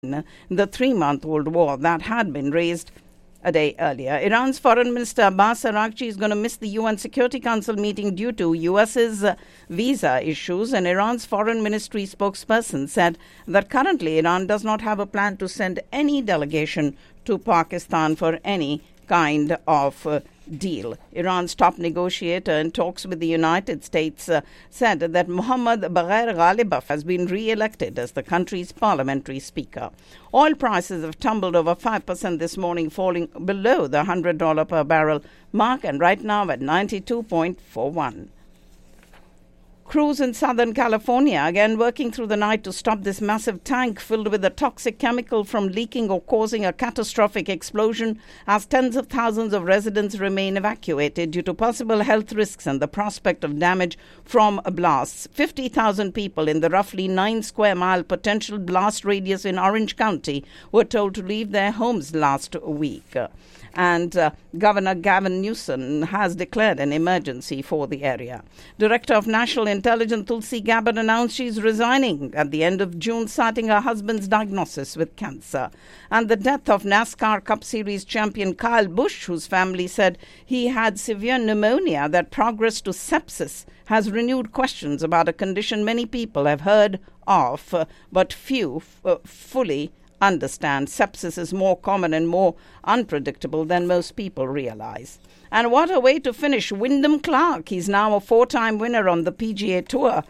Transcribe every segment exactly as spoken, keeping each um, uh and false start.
the three-month-old war that had been raised a day earlier. Iran's Foreign Minister Abbas Araghchi is going to miss the U N Security Council meeting due to U S's uh, visa issues, and Iran's foreign ministry spokesperson said that currently Iran does not have a plan to send any delegation to Pakistan for any kind of uh, deal. Iran's top negotiator in talks with the United States uh, said that Mohammad Bagher Ghalibaf has been re-elected as the country's parliamentary speaker. Oil prices have tumbled over five percent this morning, falling below the one hundred dollars per barrel mark and right now at ninety-two point four one. Crews in Southern California again working through the night to stop this massive tank filled with a toxic chemical from leaking or causing a catastrophic explosion as tens of thousands of residents remain evacuated due to possible health risks and the prospect of damage from blasts. fifty thousand people in the roughly nine square mile potential blast radius in Orange County were told to leave their homes last week. And uh, Governor Gavin Newsom has declared an emergency for the area. Director of National Intelligence Tulsi Gabbard announced she's resigning at the end of June, citing her husband's diagnosis with cancer. And the death of NASCAR Cup Series champion Kyle Busch, whose family said he had severe pneumonia that progressed to sepsis, has renewed questions about a condition many people have heard of, uh, but few f- uh, fully understand. Sepsis is more common and more unpredictable than most people realize. And what a way to finish. Wyndham Clark, he's now a four-time winner on the P G A Tour.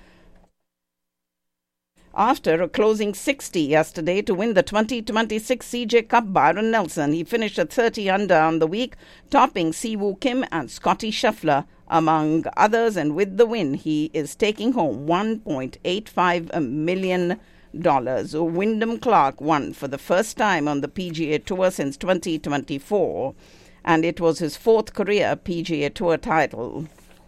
After a closing sixty yesterday to win the twenty twenty-six C J Cup, Byron Nelson, he finished at thirty under on the week, topping Siwoo Kim and Scotty Scheffler, among others. And with the win, he is taking home one point eight five million dollars. Wyndham Clark won for the first time on the P G A Tour since twenty twenty-four, and it was his fourth career P G A Tour title.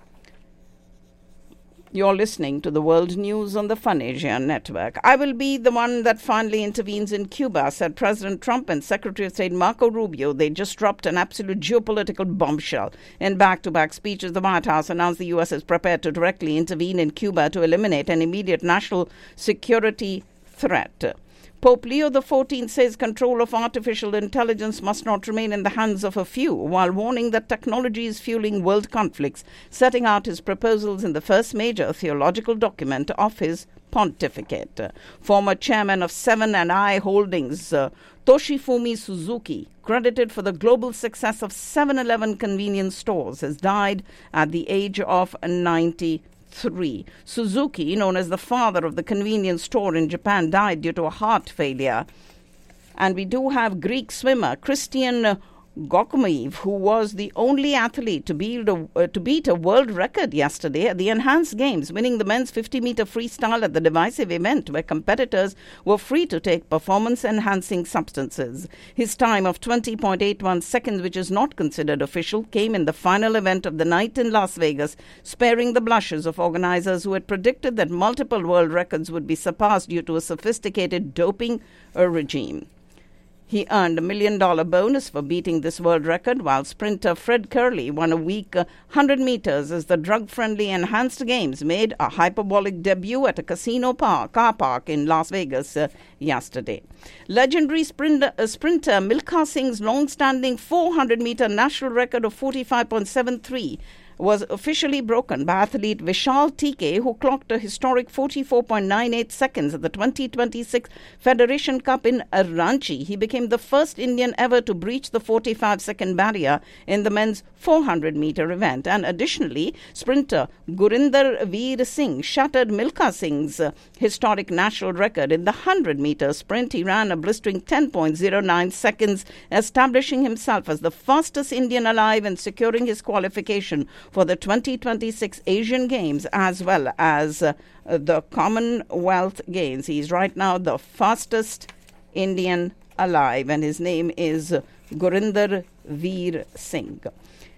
You're listening to the World News on the Fun Asia Network. I will be the one that finally intervenes in Cuba, said President Trump and Secretary of State Marco Rubio. They just dropped an absolute geopolitical bombshell. In back-to-back speeches, the White House announced the U S is prepared to directly intervene in Cuba to eliminate an immediate national security threat. Pope Leo the fourteenth says control of artificial intelligence must not remain in the hands of a few, while warning that technology is fueling world conflicts, setting out his proposals in the first major theological document of his pontificate. Former chairman of Seven and I Holdings, uh, Toshifumi Suzuki, credited for the global success of seven eleven convenience stores, has died at the age of ninety-three. Three. Suzuki, known as the father of the convenience store in Japan, died due to a heart failure. And we do have Greek swimmer Christian Gokumev, who was the only athlete to beat, a, uh, to beat a world record yesterday at the Enhanced Games, winning the men's fifty meter freestyle at the divisive event where competitors were free to take performance-enhancing substances. His time of twenty point eight one seconds, which is not considered official, came in the final event of the night in Las Vegas, sparing the blushes of organizers who had predicted that multiple world records would be surpassed due to a sophisticated doping uh, regime. He earned a million-dollar bonus for beating this world record, while sprinter Fred Kerley won a week uh, one hundred meters as the drug-friendly Enhanced Games made a hyperbolic debut at a casino park, car park in Las Vegas uh, yesterday. Legendary sprinter, uh, sprinter Milkha Singh's long-standing four hundred meter national record of forty-five point seven three was officially broken by athlete Vishal T K, who clocked a historic forty-four point nine eight seconds at the twenty twenty-six Federation Cup in Ranchi. He became the first Indian ever to breach the forty-five second barrier in the men's four hundred meter event. And additionally, sprinter Gurinder Veer Singh shattered Milkha Singh's uh, historic national record in the one hundred meter sprint. He ran a blistering ten point oh nine seconds, establishing himself as the fastest Indian alive and securing his qualification for the twenty twenty-six Asian Games as well as uh, the Commonwealth Games. He's right now the fastest Indian alive, and his name is Gurinder Veer Singh.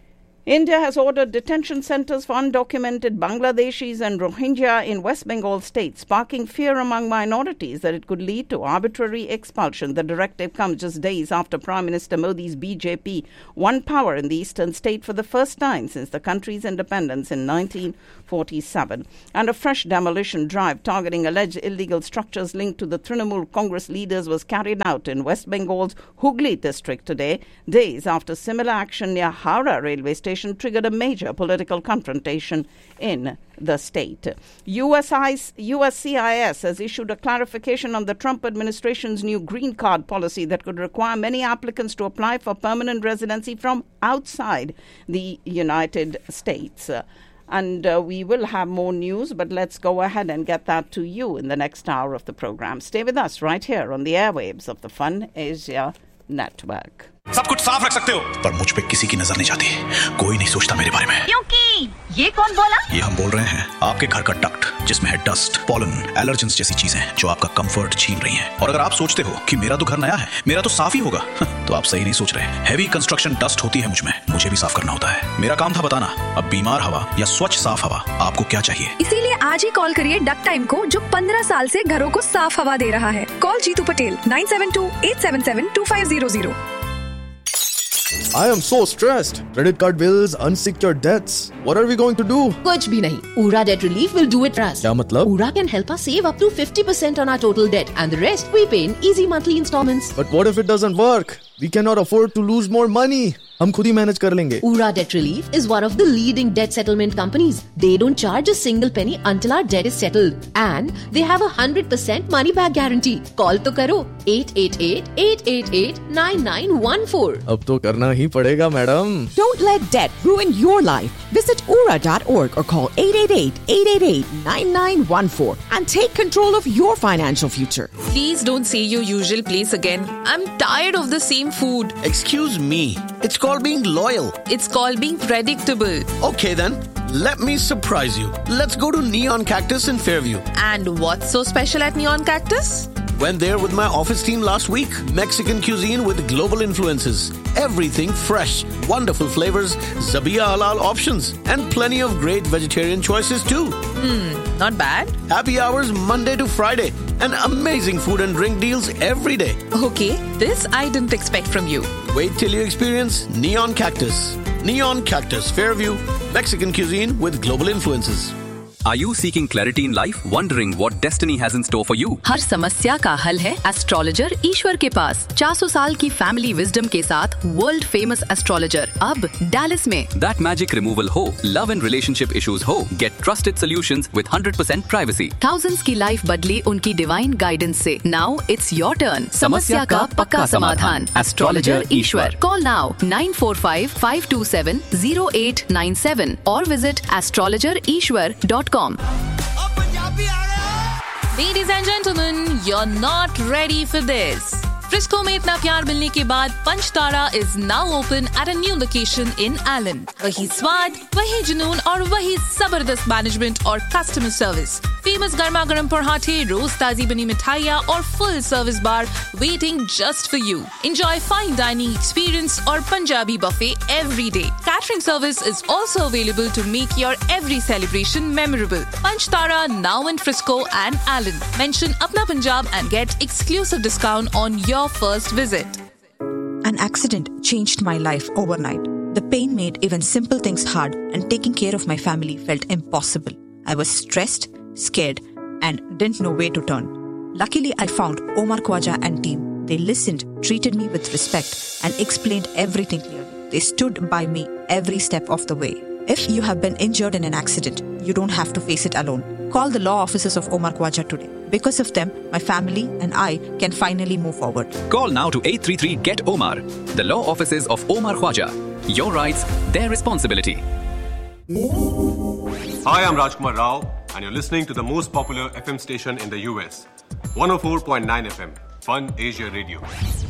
India has ordered detention centres for undocumented Bangladeshis and Rohingya in West Bengal state, sparking fear among minorities that it could lead to arbitrary expulsion. The directive comes just days after Prime Minister Modi's B J P won power in the eastern state for the first time since the country's independence in nineteen forty-seven. And a fresh demolition drive targeting alleged illegal structures linked to the Trinamool Congress leaders was carried out in West Bengal's Hooghly district today, days after similar action near Howrah railway station triggered a major political confrontation in the state. U S C I S has issued a clarification on the Trump administration's new green card policy that could require many applicants to apply for permanent residency from outside the United States. Uh, and uh, we will have more news, but let's go ahead and get that to you in the next hour of the program. Stay with us right here on the airwaves of the Fun Asia Network. सब कुछ साफ रख सकते हो, पर मुझ पे किसी की नजर नहीं जाती. कोई नहीं सोचता मेरे बारे में. क्योंकि ये कौन बोला? ये हम बोल रहे हैं आपके घर का डक्ट, जिसमें है डस्ट, पॉलन, एलर्जेंस जैसी चीजें जो आपका कंफर्ट छीन रही हैं. और अगर आप सोचते हो कि मेरा तो घर नया है, मेरा तो साफ ही होगा, तो आप सही नहीं सोच रहे. हैवी कंस्ट्रक्शन डस्ट होती है मुझ में, मुझे भी साफ करना होता है. मेरा काम था बताना, अब बीमार हवा या स्वच्छ साफ हवा आपको क्या चाहिए. इसीलिए आज ही कॉल करिए डक्ट टाइम को, जो पंद्रह साल से घरों को साफ हवा दे रहा है. Call Jitu Patel nine seven to eight seven seven to five zero zero. I am so stressed. Credit card bills, unsecured debts. What are we going to do? कुछ भी नहीं. Ura Debt Relief will do it for us. क्या मतलब? Ura can help us save up to fifty percent on our total debt, and the rest we pay in easy monthly installments. But what if it doesn't work? We cannot afford to lose more money. हम खुद ही manage कर लेंगे. Ura Debt Relief is one of the leading debt settlement companies. They don't charge a single penny until our debt is settled, and they have a one hundred percent money back guarantee. Call तो करो eight eight eight, eight eight eight, nine nine one four. अब तो करना ही पड़ेगा madam. Don't let debt ruin your life. Visit ura dot org or call eight eight eight, eight eight eight, nine nine one four and take control of your financial future. Please don't say your usual place again. I'm tired of the same food. Excuse me. It's called being loyal. It's called being predictable. Okay then, let me surprise you. Let's go to Neon Cactus in Fairview. And what's so special at Neon Cactus? Went there with my office team last week. Mexican cuisine with global influences. Everything fresh, wonderful flavors, Zabia halal options, and plenty of great vegetarian choices too. Hmm, not bad. Happy hours Monday to Friday, and amazing food and drink deals every day. Okay, this I didn't expect from you. Wait till you experience Neon Cactus. Neon Cactus, Fairview, Mexican cuisine with global influences. Are you seeking clarity in life? Wondering what destiny has in store for you? हर समस्या का हल है astrologer ईश्वर के पास. चार सौ साल की family wisdom के साथ वर्ल्ड फेमस एस्ट्रोलॉजर अब डैलस में. That magic removal हो, love and relationship issues हो, get trusted solutions with one hundred percent privacy. Thousands की लाइफ बदली उनकी डिवाइन गाइडेंस से. Now it's your turn. समस्या का पक्का समाधान. Astrologer Ishwar. Call now nine four five, five two seven, zero eight nine seven or visit astrologer ishwar dot com. Ladies and gentlemen, you're not ready for this. Frisco में इतना प्यार मिलने के बाद पंचतारा is now open at a new location in Allen. वही स्वाद, वही जुनून और वही जबरदस्त मैनेजमेंट और कस्टमर सर्विस. फेमस गर्मा गर्म पराठे, रोज ताजी बनी मिठाइयाँ और full service bar waiting just for you. Enjoy fine dining experience और Punjabi buffet every day. Catering service is also available to make your every celebration memorable. Panchtara now in Frisco and Allen. Mention Apna Punjab and get exclusive discount on your first visit. An accident changed my life overnight. The pain made even simple things hard, and taking care of my family felt impossible. I was stressed, scared, and didn't know where to turn. Luckily, I found Omar Khwaja and team. They listened, treated me with respect, and explained everything clearly. They stood by me every step of the way. If you have been injured in an accident, you don't have to face it alone. Call the law offices of Omar Khwaja today. Because of them, my family and I can finally move forward. Call now to eight three three, G E T O M A R. The law offices of Omar Khwaja. Your rights, their responsibility. Hi, I'm Rajkumar Rao, and you're listening to the most popular F M station in the U S. one oh four point nine F M, Fun Asia Radio.